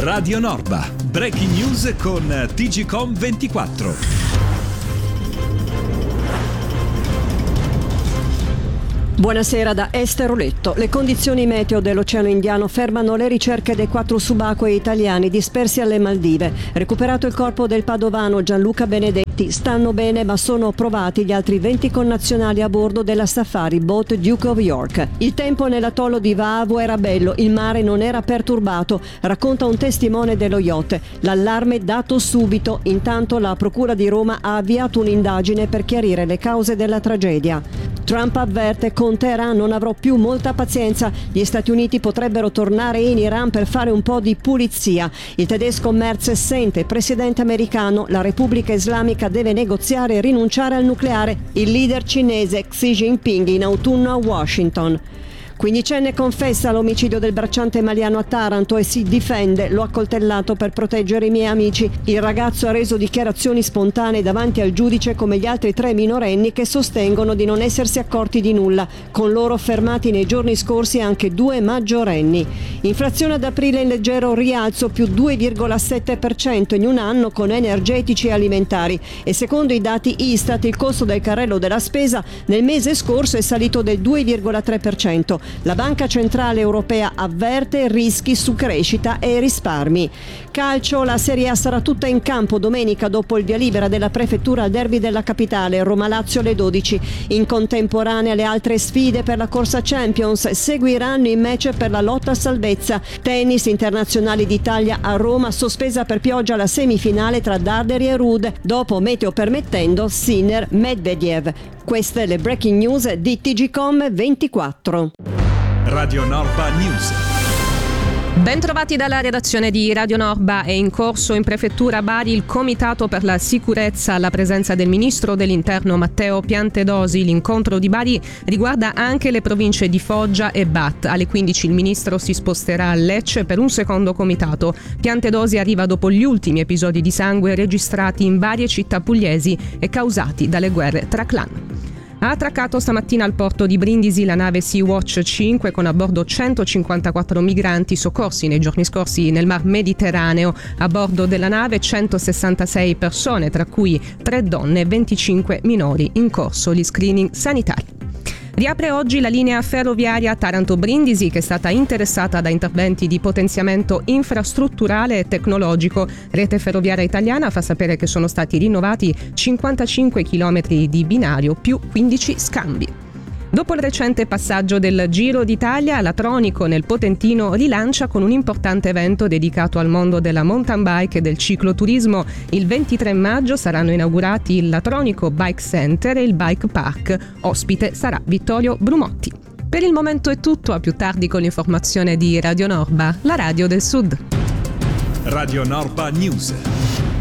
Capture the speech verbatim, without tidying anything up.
Radio Norba, breaking news con T G Com ventiquattro. Buonasera da Esther Oletto. Le condizioni meteo dell'Oceano Indiano fermano le ricerche dei quattro subacquei italiani dispersi alle Maldive. Recuperato il corpo del padovano Gianluca Benedetti, stanno bene ma sono provati gli altri venti connazionali a bordo della safari boat Duke of York. Il tempo nell'atollo di Vaavu era bello, il mare non era perturbato, racconta un testimone dello yacht. L'allarme dato subito, intanto la Procura di Roma ha avviato un'indagine per chiarire le cause della tragedia. Trump avverte: con Teheran non avrò più molta pazienza, gli Stati Uniti potrebbero tornare in Iran per fare un po' di pulizia. Il tedesco Merz sente, presidente americano, la Repubblica Islamica deve negoziare e rinunciare al nucleare. Il leader cinese Xi Jinping in autunno a Washington. Quindicenne confessa l'omicidio del bracciante maliano a Taranto e si difende: l'ho accoltellato per proteggere i miei amici. Il ragazzo ha reso dichiarazioni spontanee davanti al giudice come gli altri tre minorenni che sostengono di non essersi accorti di nulla. Con loro fermati nei giorni scorsi anche due maggiorenni. Inflazione ad aprile in leggero rialzo, più due virgola sette per cento in un anno con energetici e alimentari. E secondo i dati Istat il costo del carrello della spesa nel mese scorso è salito del due virgola tre per cento. La Banca Centrale Europea avverte rischi su crescita e risparmi. Calcio, la Serie A sarà tutta in campo domenica dopo il via libera della prefettura al derby della capitale, Roma-Lazio alle dodici. In contemporanea le altre sfide per la corsa Champions seguiranno i match per la lotta a salvezza. Tennis, internazionali d'Italia a Roma, sospesa per pioggia la semifinale tra Darderi e Ruud. Dopo, meteo permettendo, Sinner-Medvedev. Queste le breaking news di T G Com ventiquattro. Radio Norba News. Bentrovati dalla redazione di Radio Norba. È in corso in prefettura Bari il comitato per la sicurezza alla presenza del ministro dell'interno Matteo Piantedosi. L'incontro di Bari riguarda anche le province di Foggia e Bat. Alle quindici il ministro si sposterà a Lecce per un secondo comitato. Piantedosi arriva dopo gli ultimi episodi di sangue registrati in varie città pugliesi e causati dalle guerre tra clan. Ha attraccato stamattina al porto di Brindisi la nave Sea-Watch cinque con a bordo centocinquantaquattro migranti soccorsi nei giorni scorsi nel Mar Mediterraneo. A bordo della nave centosessantasei persone, tra cui tre donne e venticinque minori, in corso gli screening sanitari. Riapre oggi la linea ferroviaria Taranto-Brindisi, che è stata interessata da interventi di potenziamento infrastrutturale e tecnologico. Rete Ferroviaria Italiana fa sapere che sono stati rinnovati cinquantacinque chilometri di binario più quindici scambi. Dopo il recente passaggio del Giro d'Italia, l'Atronico nel Potentino rilancia con un importante evento dedicato al mondo della mountain bike e del cicloturismo. Il ventitré maggio saranno inaugurati il Latronico Bike Center e il Bike Park. Ospite sarà Vittorio Brumotti. Per il momento è tutto, a più tardi con l'informazione di Radio Norba, la radio del Sud. Radio Norba News.